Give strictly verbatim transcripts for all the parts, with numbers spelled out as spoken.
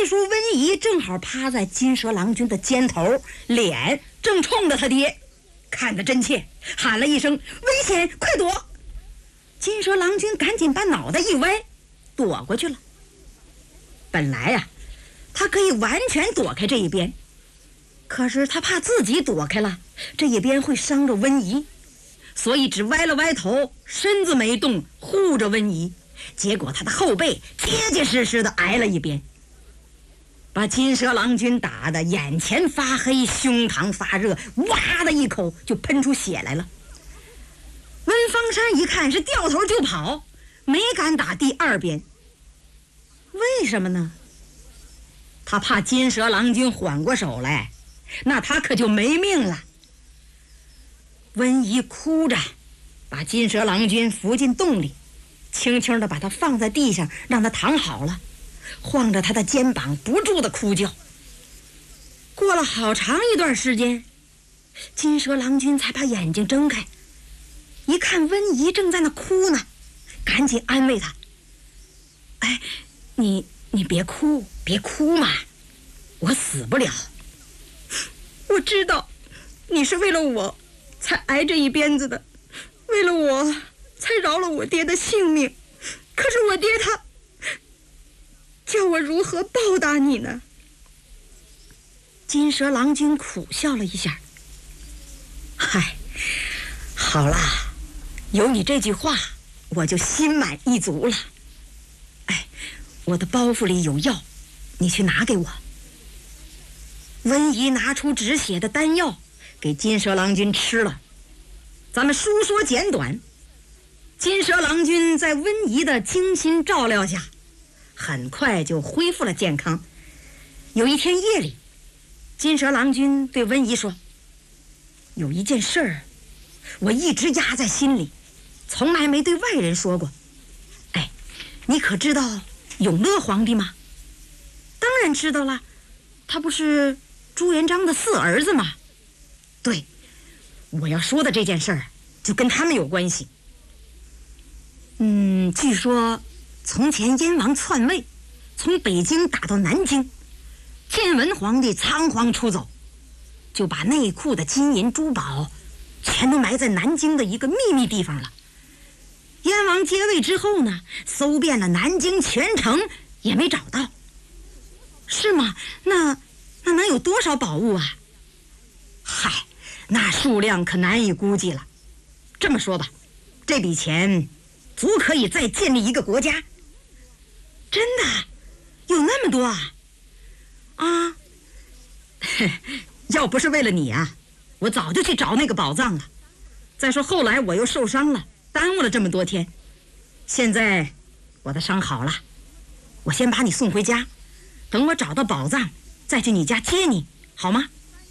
叔温仪正好趴在金蛇郎君的肩头，脸正冲着他爹，看得真切，喊了一声危险，快躲！金蛇郎君赶紧把脑袋一歪，躲过去了。本来呀、啊，他可以完全躲开这一边，可是他怕自己躲开了，这一边会伤着温仪，所以只歪了歪头，身子没动，护着温仪。结果他的后背结结实实的挨了一边，把金蛇郎君打得眼前发黑，胸膛发热，哇的一口就喷出血来了。温方山一看是掉头就跑，没敢打第二鞭。为什么呢？他怕金蛇郎君缓过手来，那他可就没命了。温仪哭着把金蛇郎君扶进洞里，轻轻地把他放在地上，让他躺好了，晃着他的肩膀不住地哭叫。过了好长一段时间，金蛇郎君才把眼睛睁开，一看温仪正在那哭呢，赶紧安慰他：哎，你你别哭别哭嘛，我死不了。我知道你是为了我才挨这一鞭子的，为了我才饶了我爹的性命，可是我爹他叫我如何报答你呢？金蛇郎君苦笑了一下：嗨，好啦，有你这句话我就心满意足了。哎，我的包袱里有药，你去拿给我。温仪拿出止血的丹药给金蛇郎君吃了。咱们书说简短，金蛇郎君在温仪的精心照料下很快就恢复了健康。有一天夜里，金蛇郎君对温仪说：有一件事儿我一直压在心里，从来没对外人说过。哎，你可知道永乐皇帝吗？当然知道了，他不是朱元璋的四儿子吗？对，我要说的这件事儿就跟他们有关系。嗯，据说从前燕王篡位，从北京打到南京，建文皇帝仓皇出走，就把内库的金银珠宝全都埋在南京的一个秘密地方了。燕王接位之后呢，搜遍了南京全城也没找到。是吗？那那能有多少宝物啊？嗨，那数量可难以估计了。这么说吧，这笔钱足可以再建立一个国家。真的？有那么多啊？啊，要不是为了你啊，我早就去找那个宝藏了。再说后来我又受伤了，耽误了这么多天。现在我的伤好了，我先把你送回家，等我找到宝藏再去你家接你，好吗？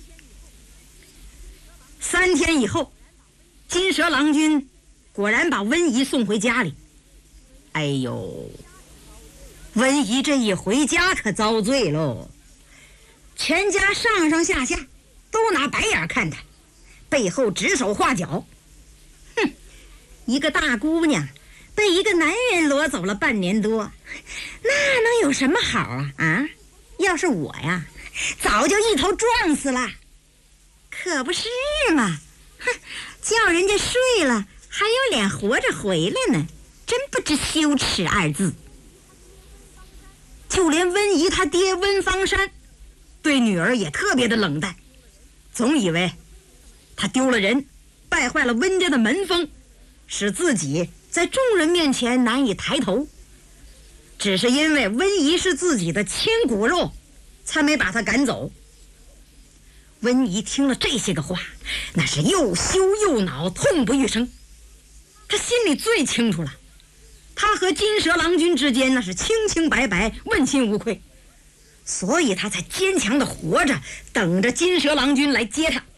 三天以后，金蛇郎君果然把温仪送回家里。哎呦，温仪这一回家可遭罪喽，全家上上下下都拿白眼看他，背后指手画脚。哼，一个大姑娘被一个男人裸走了半年多，那能有什么好啊？啊，要是我呀，早就一头撞死了。可不是嘛，哼，叫人家睡了还有脸活着回来呢，真不知羞耻二字。就连温仪他爹温方山对女儿也特别的冷淡，总以为他丢了人，败坏了温家的门风，使自己在众人面前难以抬头。只是因为温仪是自己的亲骨肉，才没把他赶走。温仪听了这些个话，那是又羞又恼，痛不欲生。他心里最清楚了，他和金蛇郎君之间那是清清白白，问心无愧，所以他才坚强的活着，等着金蛇郎君来接他。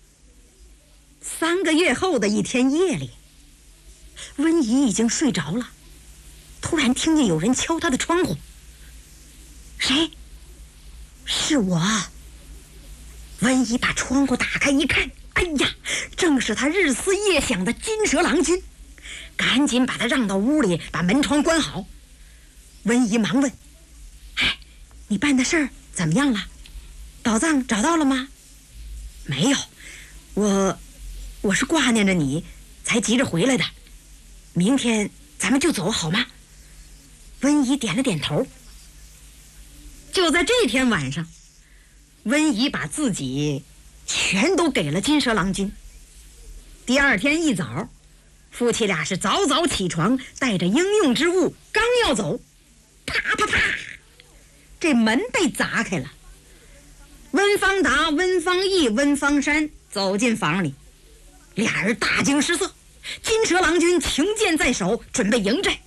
三个月后的一天夜里，温仪已经睡着了，突然听见有人敲他的窗户。谁？是我。温仪把窗户打开一看，哎呀，正是他日思夜想的金蛇郎君，赶紧把他让到屋里，把门窗关好。温仪忙问：哎， 你办的事儿怎么样了？宝藏找到了吗？没有，我我是挂念着你才急着回来的。明天咱们就走好吗？温姨点了点头。就在这天晚上，温姨把自己全都给了金蛇郎君。第二天一早，夫妻俩是早早起床，带着应用之物，刚要走，啪啪啪，这门被砸开了。温方达、温方毅、温方山走进房里，俩人大惊失色。金蛇郎君擎剑在手，准备迎战。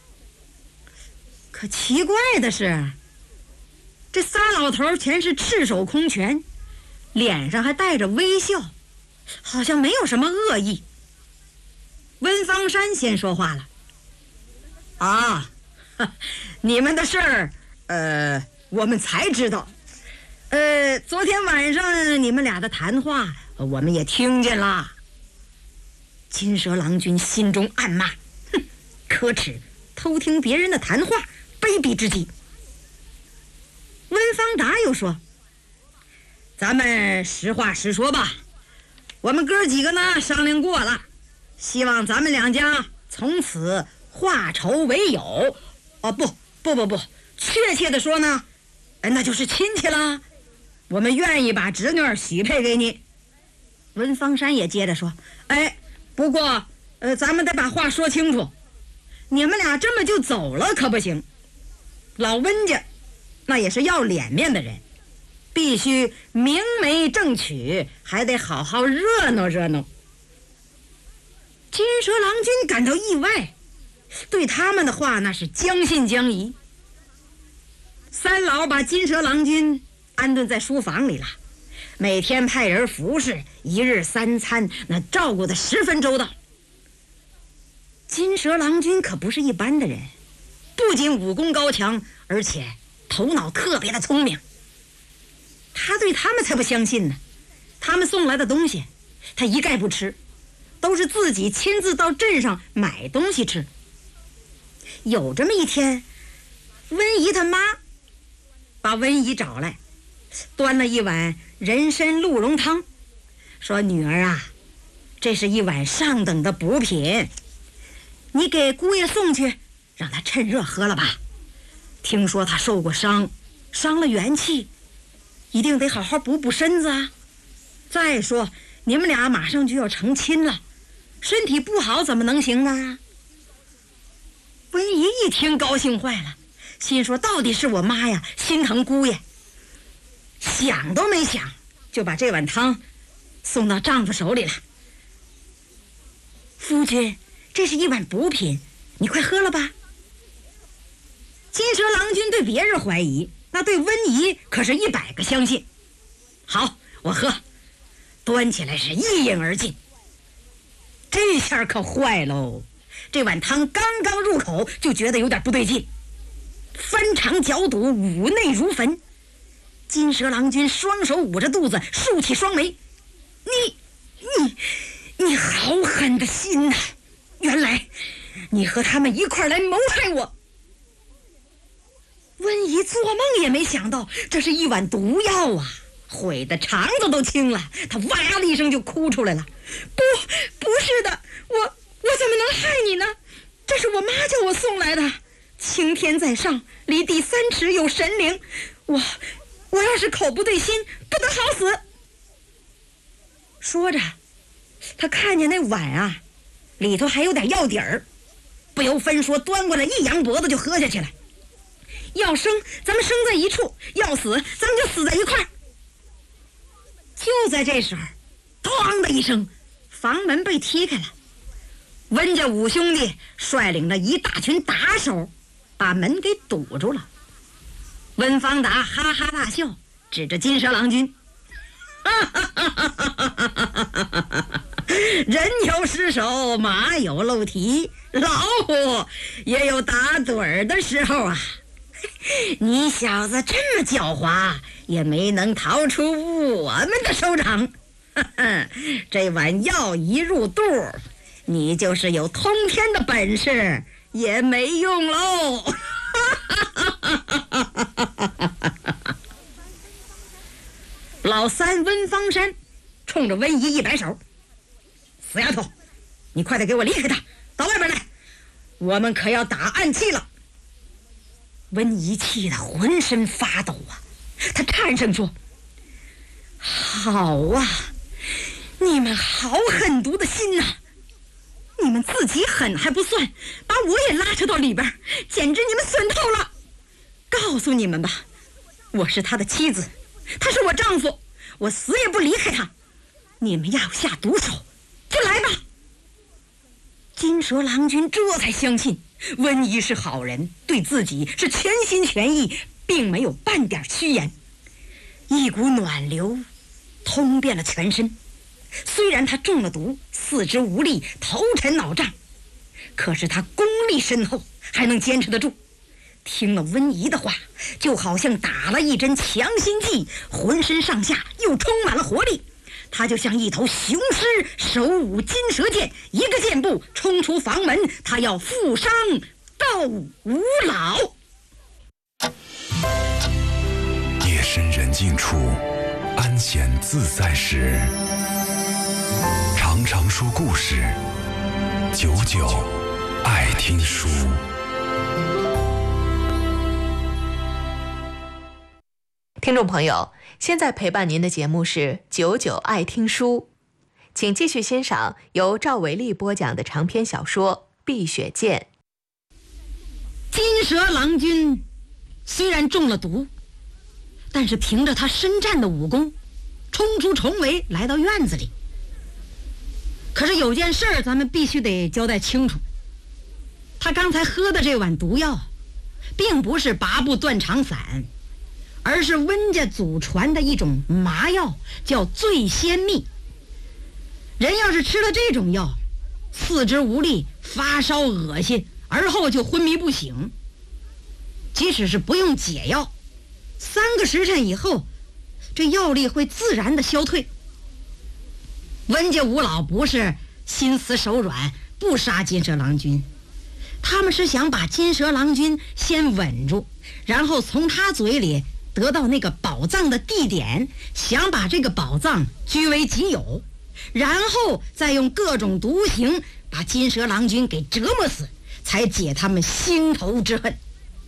可奇怪的是，这仨老头全是赤手空拳，脸上还带着微笑，好像没有什么恶意。温方山先说话了：“啊，你们的事儿，呃，我们才知道。呃，昨天晚上你们俩的谈话，我们也听见了。”金蛇郎君心中暗骂：“哼，可耻！偷听别人的谈话，卑鄙之极。”温方达又说：“咱们实话实说吧，我们哥几个呢商量过了，希望咱们两家从此化仇为友。哦，不不不不，确切的说呢，那就是亲戚啦。我们愿意把侄女许配给你。”温方山也接着说：“哎，不过，呃，咱们得把话说清楚，你们俩这么就走了可不行。老温家那也是要脸面的人，必须明媒正娶，还得好好热闹热闹。”金蛇郎君感到意外，对他们的话那是将信将疑。三老把金蛇郎君安顿在书房里了，每天派人服侍，一日三餐，那照顾得十分周到。金蛇郎君可不是一般的人，不仅武功高强，而且头脑特别的聪明。他对他们才不相信呢，他们送来的东西他一概不吃，都是自己亲自到镇上买东西吃。有这么一天，温姨他妈把温姨找来，端了一碗人参鹿茸汤，说：“女儿啊，这是一碗上等的补品，你给姑爷送去，让他趁热喝了吧。听说他受过伤，伤了元气，一定得好好补补身子啊。再说你们俩马上就要成亲了，身体不好怎么能行啊？”温姨一听高兴坏了，心说：“到底是我妈呀，心疼姑爷。”想都没想，就把这碗汤送到丈夫手里了。“夫君，这是一碗补品，你快喝了吧。”金蛇郎君对别人怀疑，那对温姨可是一百个相信。好，我喝。端起来是一饮而尽。这下可坏喽，这碗汤刚刚入口就觉得有点不对劲，翻肠绞肚，五内如焚。金蛇郎君双手捂着肚子，竖起双眉：“你你你好狠的心呐！原来你和他们一块来谋害我。”温姨做梦也没想到，这是一碗毒药啊，悔得肠子都青了，她哇的一声就哭出来了：“不，不是的，我我怎么能害你呢？这是我妈叫我送来的。青天在上，离地三尺有神灵，我我要是口不对心，不得好死。”说着，他看见那碗啊，里头还有点药底儿，不由分说端过来，一扬脖子就喝下去了。要生咱们生在一处，要死咱们就死在一块儿。就在这时候，咣的一声，房门被踢开了。温家五兄弟率领着一大群打手，把门给堵住了。温方达哈哈大笑，指着金蛇郎君：“人有失手，马有漏蹄，老虎也有打盹儿的时候啊！你小子这么狡猾，也没能逃出我们的手掌。这碗药一入肚，你就是有通天的本事也没用喽！” 老三温方山冲着温姨一摆手：“死丫头，你快点给我离开他，到外边来，我们可要打暗器了。”温姨气得浑身发抖啊，她颤声说：“好啊，你们好狠毒的心呐、啊！你们自己狠还不算，把我也拉扯到里边，简直你们损透了。告诉你们吧，我是他的妻子，他是我丈夫，我死也不离开他。你们要下毒手，就来吧。”金蛇郎君这才相信温姨是好人，对自己是全心全意，并没有半点虚言。一股暖流通遍了全身，虽然他中了毒，四肢无力，头沉脑胀，可是他功力深厚，还能坚持得住。听了温姨的话，就好像打了一针强心剂，浑身上下又充满了活力。他就像一头雄狮，手舞金蛇剑，一个箭步冲出房门，他要负伤到吴老。 夜深人静处，安闲自在时，常常说故事，久久爱听书。 听众朋友，现在陪伴您的节目是久久爱听书，请继续欣赏由赵维利播讲的长篇小说《碧血剑》。 金蛇郎君虽然中了毒，但是凭着他深湛的武功，冲出重围来到院子里。可是有件事儿咱们必须得交代清楚，他刚才喝的这碗毒药并不是拔部断肠散，而是温家祖传的一种麻药，叫醉仙蜜。人要是吃了这种药，四肢无力，发烧恶心，而后就昏迷不醒。即使是不用解药，三个时辰以后，这药力会自然的消退。温家五老不是心慈手软不杀金蛇郎君，他们是想把金蛇郎君先稳住，然后从他嘴里得到那个宝藏的地点，想把这个宝藏据为己有，然后再用各种毒刑把金蛇郎君给折磨死，才解他们心头之恨。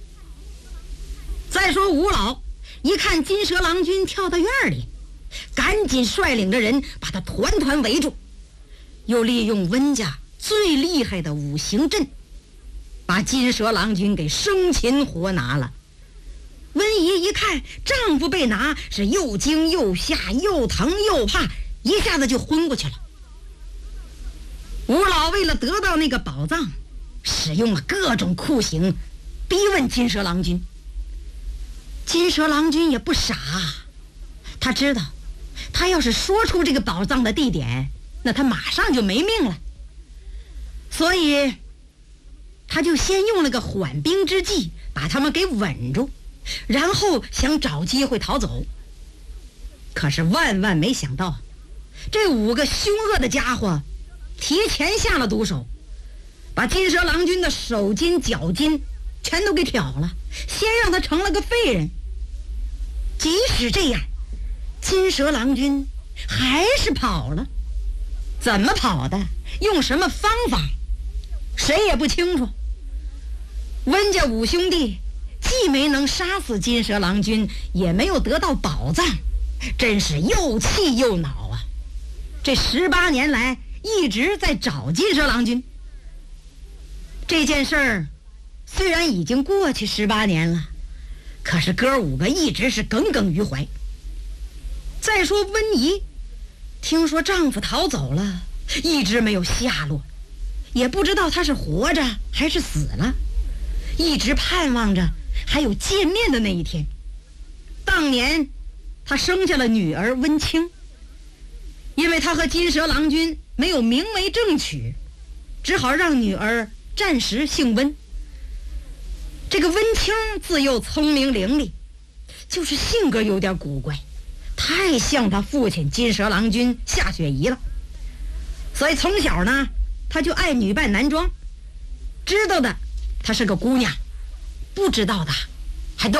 再说吴老一看金蛇郎君跳到院里，赶紧率领着人把他团团围住，又利用温家最厉害的五行阵，把金蛇郎君给生擒活拿了。温姨一看丈夫被拿，是又惊又吓，又疼又怕，一下子就昏过去了。吴老为了得到那个宝藏，使用了各种酷刑，逼问金蛇郎君。金蛇郎君也不傻，他知道他要是说出这个宝藏的地点，那他马上就没命了，所以他就先用了个缓兵之计，把他们给稳住，然后想找机会逃走。可是万万没想到，这五个凶恶的家伙提前下了毒手，把金蛇郎君的手筋脚筋全都给挑了，先让他成了个废人。即使这样，金蛇郎君还是跑了。怎么跑的，用什么方法，谁也不清楚。温家五兄弟既没能杀死金蛇郎君，也没有得到宝藏，真是又气又恼啊！这十八年来一直在找金蛇郎君。这件事儿虽然已经过去十八年了，可是哥五个一直是耿耿于怀。再说温姨听说丈夫逃走了，一直没有下落，也不知道他是活着还是死了，一直盼望着还有见面的那一天。当年他生下了女儿温清，因为他和金蛇郎君没有名为正娶，只好让女儿暂时姓温。这个温清自幼聪明伶俐，就是性格有点古怪，太像他父亲金蛇郎君夏雪宜了，所以从小呢他就爱女扮男装。知道的她是个姑娘，不知道的